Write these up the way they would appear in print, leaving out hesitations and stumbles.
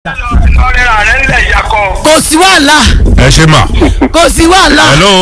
kò sí wàhálà. ẹ ṣe mà. kò sí wàhálà.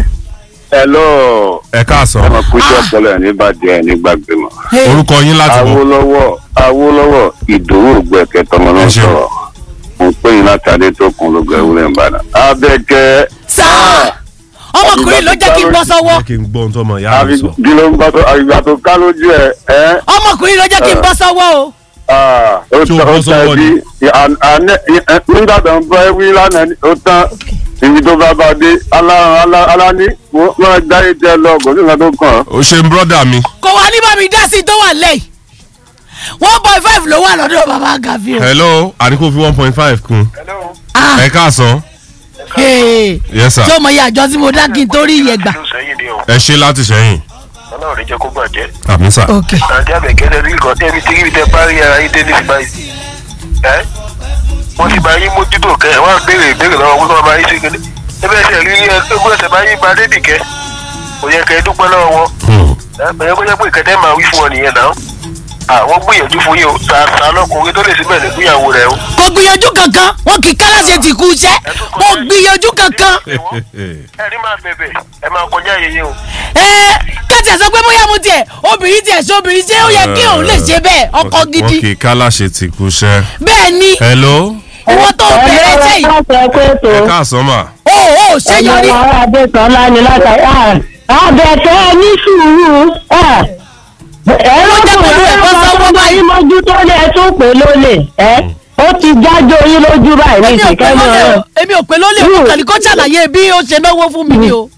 hello. ẹ káàsán. ọmọ kújọ ọpọlọ ẹ ní bàjẹ́ ẹ ní gbàgbé mọ́. orúkọ yín láti bọ̀. Awólọ́wọ̀ Ìdòwú Gbẹ̀kẹ́ tọmọ náà sọ̀rọ̀ mo pè yín láti Adétókun ló gbẹ wúlẹ̀ Ìbàdàn. Abẹ́kẹ́. sáà ọmọkùnrin ló jẹ́ kí n bọ́ sọ́wọ́. kí n gbọ́ ohun tó mọ̀ ìyá mi sọ. bí ló ń bá tó àgbà tó ká lójú ẹ. ọmọkùnrin ló jẹ́ kí n bọ́ sọ́wọ́ o. ó tán bí nígbà tó ń bọ́ wí lánàá ó tán ibi tó bá bá dé aláni wọ́n dáyé jẹ lọ kò sí nǹkan tó kàn. o ṣe ń brọ́dà mi. kò wá ní bàmí dá sí tó wà lẹ́yìn 1.5 ló wà lọ́dọ̀ bàbá gàfí o. hello àníkó fi 1.5 kún. ẹ káàsán. yes sir. tí o mọ iye àjọ tí mo dá kí n torí iye gbà. ẹ ṣe láti sẹ́yìn. ọlọ́run ní jẹ́ kó bàjẹ́. àmì sà. àti àbẹ̀kẹ́lẹ́ rí nǹkan tẹ́bi tí kíbi tẹ parí ara yín dé ní ìbáyìí. wọ́n ti bá yín mójútó kẹ́ ẹ̀ wọ́n á béèrè ìbéèrè lọ́wọ́ wọ́n máa yín sí kéde. ẹbẹ̀ ṣe rí ẹgbẹ́ ẹsẹ̀ bá yín ba débì kẹ́ kò yẹ kẹ́ ẹ dúpẹ́ lọ́wọ́ wọn. ẹ kó jẹ́ pé ìkẹ́tẹ́ máa wí fún ọ nìyẹn náà. àwọn gbìyànjú fún yín o ta lọkùnrin tó lè síbẹ̀ ní gbìyànjú rẹ o. kò gbìyànjú kankan wọn kì í kálá ṣe ti kú iṣẹ́ kò gbìyànjú kankan. ẹ ní máa bẹ̀bẹ̀ ẹ máa kọjá yẹyẹ o. kẹ́tì ẹ̀ sọ pé bóyá mo tiẹ̀ obìnrin tiẹ̀ ṣe obìnrin ṣé ó yẹ kí òun lè ṣe bẹ́ẹ̀ ọkọ gidi. wọn kì í kálá ṣe ti kú iṣẹ́. bẹ́ẹ̀ ni hello. ìwọ tó bẹ̀rẹ̀ ṣe yìí. ẹ káàsán mà. ó ṣe yọrí. ọmọ ará adékan láni látàrí àbẹ̀kẹ́ ní sùúrù ẹ̀rọ kò bá yín mójú tó lẹ̀ tó pè lólè ó ti jájó yín lójú báyìí ní ìsìnkẹ́ náà. èmi ò pè lólè o kàlí kó ṣàlàyé bí ó ṣe náwó fún mi ni o.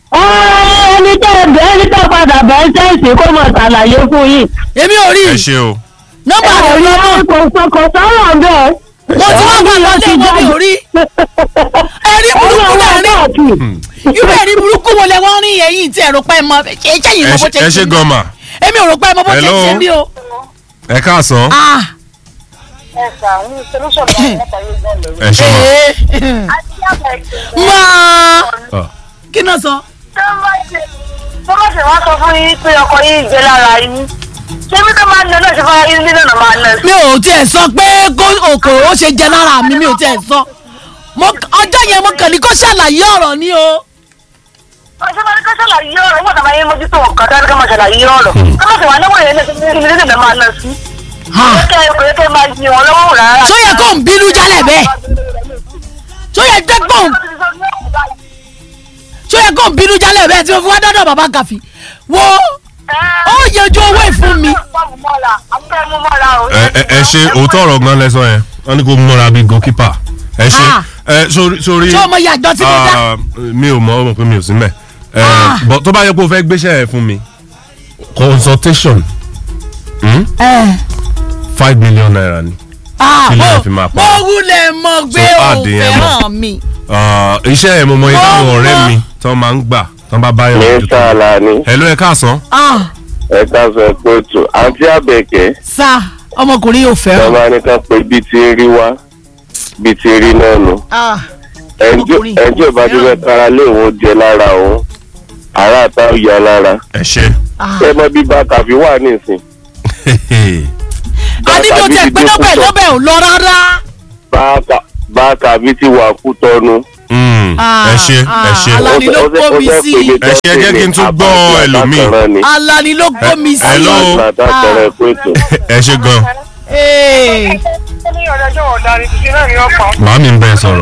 ẹni tó padà bẹ́ẹ̀ sẹ́ǹsì kó mọ̀ ṣàlàyé fún yín. èmi ò rí. ẹ ṣe o. nọ́mbà rẹ̀ lọ́wọ́. kò sọ̀rọ̀ bẹ́ẹ̀. mo ti wá gbà lọ́lé wọn mi ò rí. ẹ̀rí burúkú lẹ́rìn. irú ẹ̀rí burúkú wo lẹ wọ́n rí ẹ̀yìn tí ẹ̀rọ pẹ́ mọ ṣe yìí mọ bó ṣe ẹ ṣe gan ma. èmi ò rò pé mo bó ṣe ṣe mí o. ẹ káàsán. ẹ ṣe ma. máa kí náà sọ. tó bá ṣe wá sọ fún yín pé ọkọ yín jẹ lára yín ṣé bí tó máa ń lọ náà ṣe fún yín nínú máa ń lọ. mi ò tiẹ̀ sọ pé òkò ó ṣe jẹ lára mi ò tiẹ̀ sọ ọjọ́ yẹn mo kàn ní kó ṣàlàyé ọ̀rọ̀ ni o. ọjọ́ bá ní ká ṣàlàyé ọ̀rọ̀ wọ́n tàbí ayé mójútó nǹkan dájú ká máa ṣàlàyé ọ̀rọ̀ ká máa ṣèwà náwó yẹn ní ilé máa lọ sí. kẹ́ máa yí wọn lọ́wọ́ rárá. tó yẹ kó ń bínú jálẹ̀ bẹ́ẹ̀ tó yẹ kó ń bínú jálẹ̀ bẹ́ẹ̀ tí mo fi wá dọ́dọ̀ bàbá gàfí wo ó yẹjú owó ìfún mi. ẹ ṣe òótọ́ ọ̀rọ̀ gan lẹ́sọ̀ yẹn wọ́n ní kó múra bíi goalkeeper ẹ ṣe sórí. ṣé o mọ iye àjọ tí mo dá. mi ò mọ ọmọ pé mi ò sí mẹ but tó bá yẹ kó o fẹ́ gbéṣẹ́ ẹ̀ fún mi consultation 5 million naira ni. kílẹ̀ fi máa pa. mo wúlẹ̀ mọ̀ gbé òfin hàn mi. iṣẹ́ ẹ̀ mo mọ ìdáhùn ọ̀rẹ́ mi tó máa ń gbà tó bá bá yàn. ní sàlà ni. hello ẹ káàsán. ẹ káàsán pé tù àǹtí Àbẹ̀kẹ́. sá ọmọkùnrin yóò fẹ́ràn. tọ́ba ní ká pé bí ti rí wá bí ti rí náà nù. ẹjọ́ ìbájúwẹ́ kára lé òun jẹ lára òun ará àtà ìyá lára. ẹ ṣe. ẹ mọ bí bá kàfi wà nísìn. adídó tẹ pé lọ́bẹ̀ ò lọ rárá. bá kàfi ti wà kú tọ́nu. ẹ ṣe. Alani ló kó mi sí. ẹ ṣe jẹ́ kí n tún gbọ́ ẹlòmíì. Alani ló kó mi sí. hello ẹ ṣe gan. màámi ń bẹ sọ̀rọ̀.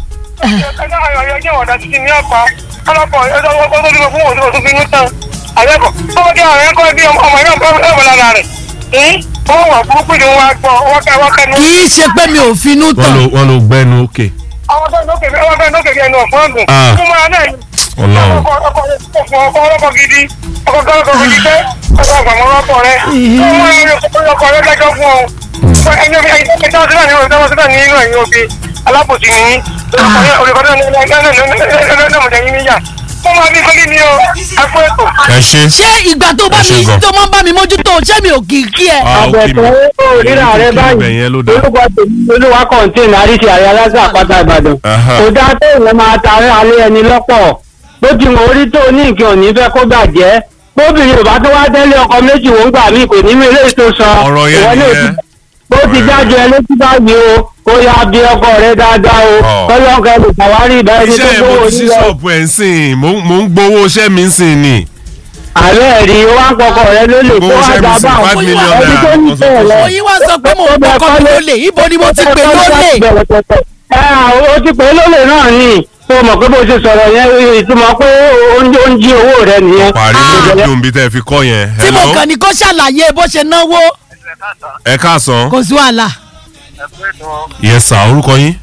kì í ṣe pé mi ò finú tán. wọ́n ló gbẹ́nu òkè. àwọn tó ń lókè bí ẹnu ọ̀fọ́n gùn. fún mọ́ra náà Ọlọ́run. ọkọ̀ gidi ọkọ̀ gidi pé ọkọ̀ àgbàmọ́ ọkọ̀ rẹ̀ tó mọ́ ọkọ̀ rẹ̀ lẹ́jọ́ fún ọ. ẹni tó ń sílẹ̀ ní inú ẹ̀yìn òbí alábòsí nìyí olùkọ́ náà mọ̀jẹ̀ yín níyà. wọ́n máa bí fẹ́lí ní o ẹ̀kọ́ ètò. ẹ ṣe. ṣé ìgbà tó bá mi tó máa ń bá mi mójútó ṣé mi ò kì í kí ẹ. Àbẹ̀kẹ́ ó ríra rẹ báyìí orúkọ olúwa kọ̀ǹtìn àríṣe àrẹ aláṣà àpáta Ìbàdàn kò dá tó ìwọ̀n máa tarí alẹ́ ẹni lọ́pọ̀ bó ti mọ orí tó ní nǹkan ò ní fẹ́ kó bàjẹ́ bóbìnrin ò bá tó wá tẹ́lẹ̀ ọkọ méjì wọ́n gbà mí kò ní mú ilé tó sọ ọ̀rọ̀ yẹn nìyẹn. ó ti jáde ẹ létí báyìí o kó yá bí ọkọ rẹ dáadáa o kọ́lọ́ kẹ́ lè ṣàwárí ìdájọ́ tó iṣẹ́ gbówó mo ti sí nílẹ̀. ṣọ́ọ̀bù ẹ̀ ń sìn mò ń gbowó iṣẹ́ mi ń sìn ni. ààrẹ rí wá kọkọ rẹ ló lè kó Gbowó iṣẹ́ mi àgbà sí bá 5 million naira ẹni tó ní bẹ́ẹ̀ lọ. oyin wá sọ pé mò ń gbọ́kọ́ mi lólè ibo ni mo ti pè lólè. ó ti pè lólè náà ni o mọ̀ pé bó ṣe sọ̀rọ̀ yẹn ìtumọ̀ pé ó ń jí owó rẹ nìyẹn. parí lórí dùn bí tẹ́ fi kọ́ yẹn. tí mo Hello? kàn ní kó ṣàlàyé bó ṣe náwó ẹ káàsán. kò sí wàhálà. yes sir orúkọ yín.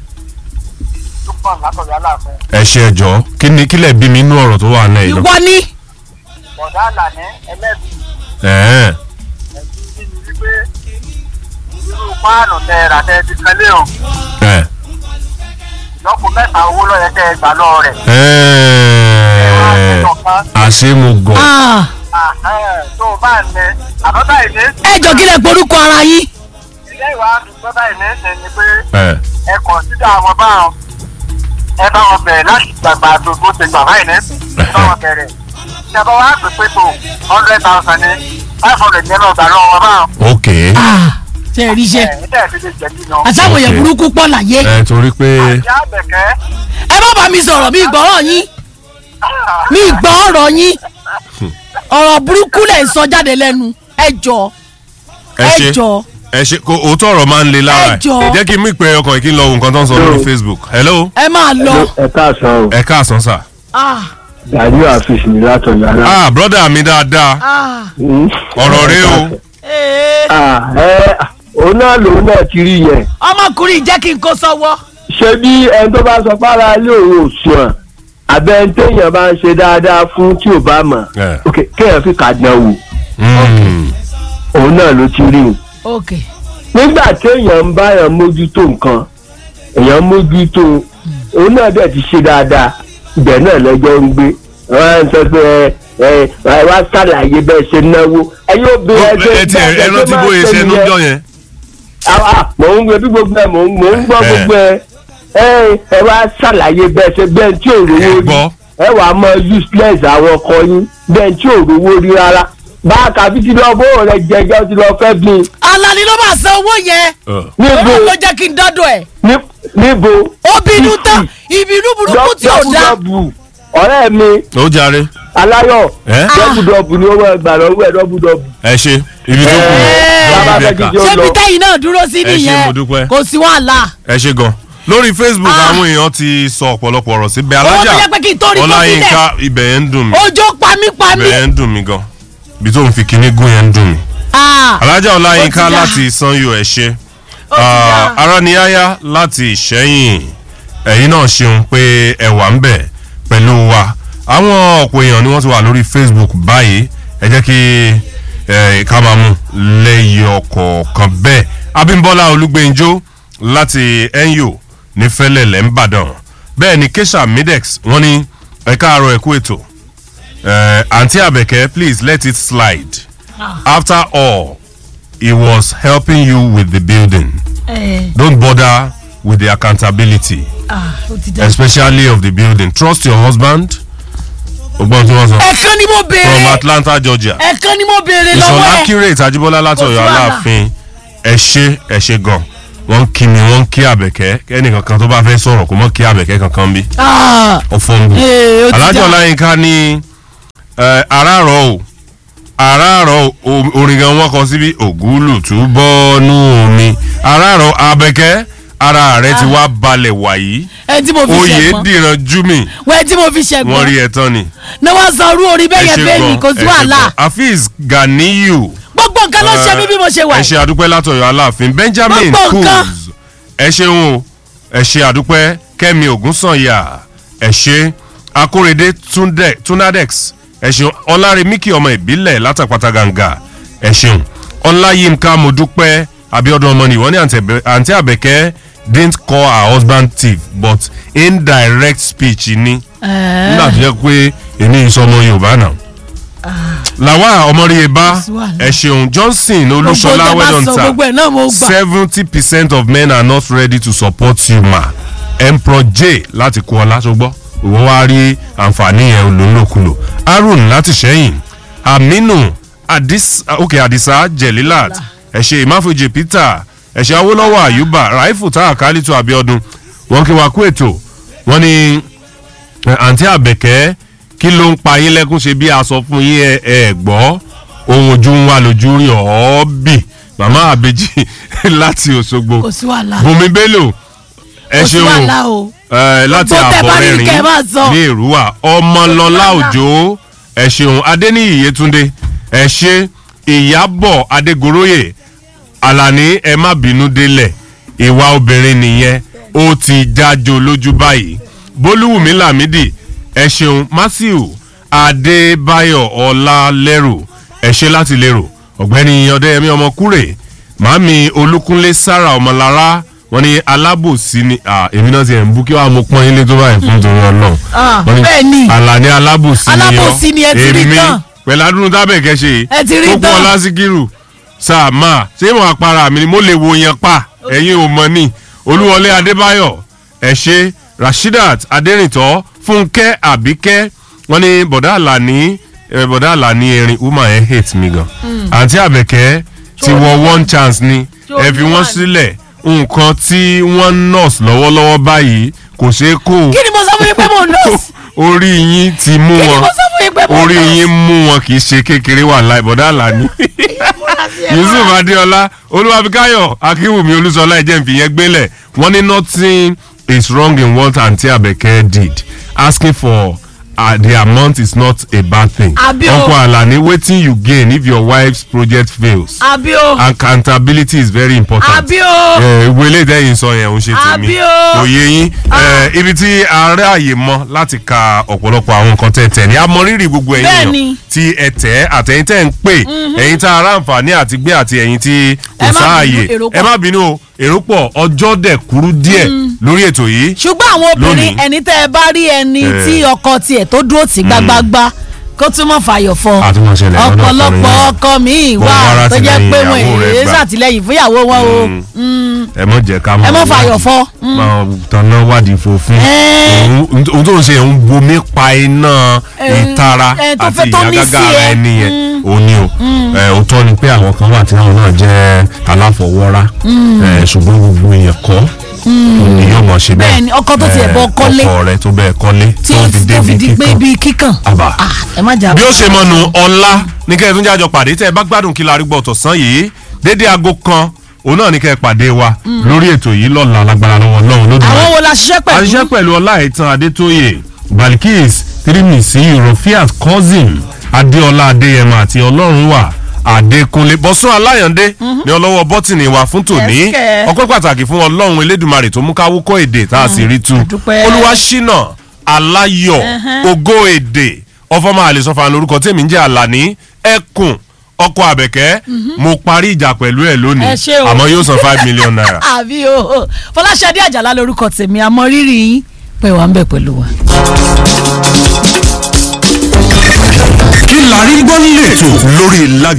ẹ ṣe ẹjọ́ kílẹ̀ bí mi inú ọ̀rọ̀ tó wà náà yìí lọ. ìwọ ni. bọ̀dá àlàní ẹlẹ́bi ẹ̀ẹ́n ẹ̀bí ni wípé irú páànù tẹ rà tẹ ti kẹlé o ẹ̀ lọ́kùn mẹ́ta owó lọ́yẹ tẹ gbà lọ rẹ̀. ẹ̀ẹ́ àṣé mo gọ̀. Ah, tó o bá ní àbábá ìní ẹ jọ kílẹ̀ porúkọ ara yín. ilé ìwà àdúgbò ìní ṣe ni pé ẹ̀ ẹ kàn sídà àwọn báwọn ẹ bá wọn bẹ̀rẹ̀ láti gbàgbà tó bó ṣe gbà báyìí ní ẹ bá wọn bẹ̀rẹ̀ ìjọba wa pè pé tó 100,000 ní 500 ní ọgbà lọ́wọ́ báwọn. ok Ah, ṣe é rí iṣẹ́ ẹ níta ìdílé jẹ̀bi náà. àtàwọn èèyàn Okay. burúkú pọ̀ láyé. ẹ torí pé ìyá àbẹ̀kẹ́ ẹ má bá mi sọ̀rọ̀ mi gbọ́rọ̀ yín mi gbọ́ ọ̀rọ̀ yín ọ̀rọ̀ burúkú lẹ̀ ń sọ jáde lẹ́nu ẹ jọ ẹ jọ. ẹ ṣe kó òótọ́ ọ̀rọ̀ máa ń le lára Ẹ jọ̀ọ́. ẹ̀ jẹ́ kí n mú ìpè ọkàn kí n lọ wo nǹkan tó ń sọ lórí Facebook. hello ẹ máa lọ. ẹ káàsán o ẹ káàsán sà. Ah, gàdí àfíìsì ní látọ̀yọ̀ aláàbò. ah brother mi dáadáa ah, ọ̀rọ̀ rẹ o. òun náà lòun náà ti rí yẹn ọmọkùnrin jẹ́ kí n kó sọ́wọ́. ṣé bí ẹni tó bá sọ fara ilé òun ò sùn àbẹ ẹni téèyàn bá ń ṣe dáadáa fún tí ò bá mọ̀ Yeah. ok kéèyàn fi kàdán wò Mm. òun náà ló ti rí i ok nígbà téèyàn ń báyàn mójútó nǹkan èèyàn mójútó òun náà dẹ̀ ti ṣe dáadáa ibẹ̀ náà lọ́jọ́ ń gbé wọ́n á sọ pé ẹ wá ṣàlàyé bẹ́ẹ̀ ṣe náwó ẹ yóò bí ẹ ti ẹ rántí bóyá ṣe lójọ́ yẹn. mò ń gbé bí gbogbo ẹ mò ń gbọ́ gbogbo ẹ wá ṣàlàyé bẹ́ẹ̀ ṣe bẹ́ẹ̀ tí ò rówó ẹ rí gbọ́. ẹ wà á mọ useless àwọn ọkọ yín bẹ́ẹ̀ tí ò rówó rí rárá bá a kà bí ti lọ bó rẹ jẹjọ ti lọ fẹ́ bí Alani ló máa san owó yẹn níbo òun ló jẹ́ kí n dọ́dọ̀ ẹ̀ níbo ó bínú tán ìbínú burúkú tí ò dá. dọ́bùdọ́bù ọ̀rẹ́ mi ó jàre. aláyọ̀ ẹ dọ́bùdọ́bù ni ó wọ́n gbà lọ́wọ́ ẹ̀ dọ́bùdọ́bù. ẹ ṣe ibi tó kù bàbá lórí fẹ́ bẹ́ẹ̀ka. jíjẹ́ ó ṣébi lọ. tẹ́yìn náà dúró sí Ẹ ṣé, nìyẹn mo dúpẹ́. kò sí wàhálà. ẹ ṣe gan lórí Facebook Ah. àwọn èèyàn ti sọ ọ̀pọ̀lọpọ̀ ọ̀rọ̀ síbẹ̀ Owó tó alájà yẹ pé kí n tó rí tó Ọláyínká ibẹ̀ yẹn ń dùn mí ọjọ́ pamípamí. ibẹ̀ yẹn ń dùn mí gan ibi tó ń fi kinní gún yẹn ń dùn mí. Ah, alájà Ọláyínká ó ti dá. láti Sanyo ẹ ṣé Ó ti dá. Aráníyáyá láti Ìṣẹ́yìn ẹ̀yin náà ṣeun pé ẹ wà ń bẹ̀ pẹ̀lú wa àwọn ọ̀pọ̀ èèyàn ni wọ́n ti wà lórí Facebook báyìí ẹ jẹ́ kí ká máa mú lẹ́yìn ọkọ̀ọ̀kan bẹ́ẹ̀ Abímbọ́lá Olúgbẹ́njọ́ láti NU ní Fẹ́lẹ́lẹ̀ ńbàdàn bẹ́ẹ̀ ni Kesha Midex wọ́n ní ẹ káàárọ̀ ẹ kú ètò Aunty Abeke please let it slide after all he was helping you with the building don't bother with the accountability ó ti dá. especially of the building trust your husband ogbon tí wọ́n sọ ẹ̀kan ni mo from béèrè Atlanta Georgia ẹ̀kan ni mo béèrè ìsọ̀lá lọ́wọ́ ẹ̀. accurate Ajíbọ́lá láti Kò sí Ọ̀yọ́ wàhálà. Aláàfin ẹ ṣé gan wọ́n kí mi wọ́n kí Àbẹ̀kẹ́ ẹnìkankan tó bá fẹ́ sọ̀rọ̀ kó mọ́ kí Àbẹ̀kẹ́ kankan bí Ah, ọ̀fọ̀nbù ó ti Alájà dá. Ọláyínká ní àràárọ̀ orin gan wọn kọ síbi ògúlù túbọ̀ nú omi àràárọ̀ Àbẹ̀kẹ́ ara rẹ ti wá balẹ̀ wàyí ẹ tí mo fi oyè ṣẹ̀gbọ́n dìran júmì wẹ́n tí mo fi wọ́n ṣẹ̀gbọ́n rí ẹ tán ni. ní wọ́n san orú orí bẹ́ẹ̀ yẹn bẹ́ẹ̀ ni kò sí wàhálà Afeez Ganiyu gbogbo nǹkan ló ṣe mí bí mo ṣe wà ẹ ṣe àdúpẹ́ látọ̀yọ́ Aláàfin Benjamin Gbogbo nǹkan. Kuz ẹ ṣeun o ẹ ṣe àdúpẹ́ Kẹ́mi Ògúnsànyà ẹ ṣe Akórèdé Tunadex ẹ ṣeun Ọlárẹ̀míkì ọmọ ìbílẹ̀ látàpátá gàǹgà ẹ ṣeun Ọláyínká Modúpẹ́ Abíọ́dún ọmọ nìwọ́n ní Àǹtí Àbẹ̀kẹ́ didn't call her husband thief but indirect speech ni nígbà tó yẹ pé èmi ìsọmọ Yorùbá náà làwa ọmọríyeba ẹ ṣeun Johnson Olúṣọlá wẹdọǹta gbogbo ẹ̀ náà mo gbà 70% of men are not ready to support you ma Emperor J láti kú ọlá tó gbọ́ òun wá rí àǹfààní yẹn olólùkulò Harun láti Ṣẹ́yìn Aminu Adisa Jelilat ẹ ṣe Ìmáfojì Peter ẹ̀ṣẹ̀ Awólọ́wọ̀ Àyùbá Ràífù Táàkálítù Abíọ́dún wọ́n kí wa kú ètò wọ́n ní àǹtí Àbẹ̀kẹ́ kí ló ń pa yín lẹ́kún ṣe bí a sọ fún yín ẹ gbọ́ ohun ojú ń wá lójú rí ọ̀ọ́bì màmá àbèjì láti Òṣogbo kò sí wàhálà Bùnmi Bello ẹ kò sí ṣeun wàhálà o láti Gbogbo tẹ́ bá rí Àbọ̀rẹ́rìn kẹ́ ẹ máa sọ. ní Èrúwà Ọmọlọ́lá Òjó ẹ ṣeun Adéníyì Yétúndé ẹ ṣe Ìyábọ̀ Adégoróyè Àlàní ẹ má bínú délẹ̀ ìwà obìnrin nìyẹn ó ti jájó lójú báyìí Bólúwùmí Lámídì ẹ ṣeun Matthew Adébáyọ̀ Ọlálẹ́rù ẹ ṣe láti lérò ọ̀gbẹ́ni Ọdẹ́yẹmí Ọmọkúrè màámi Olúkúnlé Sára Ọmọlára wọ́n ní alábòsí ni èmi náà ti ẹ̀ ń bú kí wàá mo pọ́n ilé tó báyìí fún torí Ọlọ́run bẹ́ẹ̀ ni Àlàní alábòsí ni ẹ ti rí tán pẹ̀lú adúrún tábẹ̀kẹ́ ṣe ẹ ti rí tán Pópó Ọlásíkírù sàmà ṣé mo àpárá mi ni mo lè wo yẹn pa ẹ̀yin ò mọ̀ ni Olúwọlé Adébáyọ̀ ẹ ṣe Rashidat Adérìntọ́ Fúnkẹ́ Àbíkẹ́ wọ́n ní bọ̀dá Àlàní erin woman ẹ̀ hate me gan àǹtí Àbẹ̀kẹ́ ti wọ one chance ni ẹ fi wọ́n sílẹ̀ nǹkan tí wọ́n nurse lọ́wọ́lọ́wọ́ báyìí kò ṣeé kó kí ni mo sọ fún yín pé mo nurse orí yín ti mú kí ni wọn mo sọ fún yín pé mo orí nurse yín mú wọn kì í ṣe kékeré wà láì bọ̀dá Àlàní Yusuf Adéọlá Olúwabíkáyọ̀ Akínwùmí Olúṣọlá ẹ̀jẹ̀ ń fi yẹn gbélẹ̀ wọ́n ní nothing is wrong in what Aunty Abeke did asking for the amount is not a bad thing. Uncle Alani, wetin you gain if your wife's project fails? Accountability is very important. Ìwélé dẹ́yìn sọ yẹn ò ń ṣe tèmi. Kò yé yín. Ibi tí ààrẹ àyè mọ láti ka ọ̀pọ̀lọpọ̀ àwọn nǹkan tẹ̀ ní amọ̀rírì gbogbo ẹ̀yin èèyàn tí ẹ tẹ̀ àtẹ̀yìn tẹ̀ ń pè ẹ̀yin tá ara àǹfààní àti gbé àti ẹ̀yin tí kò sáàyè. Ẹ má bínú o èrò pọ̀ ọjọ́ dẹ̀ kúrú díẹ̀ lórí ètò yìí. Ṣùgbọ́n àwọn obìnrin ẹni tẹ́ ẹ bá rí ẹni tí ọkọ tiẹ̀ tó dúró tì gbágbágbá kó tún mọ̀ fàyọ̀ fọ ọ̀pọ̀lọpọ̀ ọkọ mi wà tó jẹ́ pé wọn èyí ṣàtìlẹ́yìn fúnyàwó wọn o. ẹ mọ̀ jẹ́ ká mọ̀ ẹ mọ̀ fàyọ̀ fọ. máa tanná wádìí fòfin ohun tó ń ṣe ń bomi pa iná ìtara àti ìyágágá ara ẹni yẹn òní o òótọ́ ni pé àwọn kan wà tí àwọn náà jẹ́ aláfọwọ́rá ṣùgbọ́n gbogbo èèyàn kọ́ ni yóò mọ̀ ṣe bẹ́ẹ̀ bẹ́ẹ̀ni ọkọ tó tiẹ̀ bọ́ kọ́lé ọkọ rẹ tó bẹ́ẹ̀ kọ́lé tó fi di pé bíi kíkàn ẹ má jà. bí ó ṣe mọ̀nù ọ̀la ní kẹ́ ẹ tún jájọ pàdé tẹ́ ẹ bá gbádùn kí lárí gbọ́ tọ̀sán yìí dédé aago kan òun náà ní kẹ́ ẹ pàdé wa lórí ètò yìí lọ́la lágbára lọ́wọ́ Ọlọ́run lódì àwọn wo la ṣiṣẹ́ pẹ̀lú. a ṣiṣẹ́ pẹ̀lú Ọláìtàn Adétóyè Balkis Tirimisi Rofiat Cousin Adéọlá Adéyẹmọ àti Ọlọ́runwà Adékúnlé Bọ́sún Aláyàndé ní ọlọ́wọ́ bọ́tìnì wa fún tòní ọpẹ́ pàtàkì fún Ọlọ́run Elédùmarè tó mú káwó kọ́ èdè tá a sì rí tu Olúwaṣínà Aláyọ̀ Ògo èdè ọfọmọ àlesọfà lórúkọ tèmi ń jẹ́ Àlàní Ẹkùn ọkọ Àbẹ̀kẹ́ mo parí ìjà pẹ̀lú ẹ̀ lónìí àmọ́ yóò san 5 million naira. àbí o Fọláṣadé Àjàlá lórúkọ tèmi àmọ́ rírì yín pé wà ń bẹ̀ pẹ̀lú wa. kí la rí gbọ́ nílé ètò lórí Lágẹ̀lú.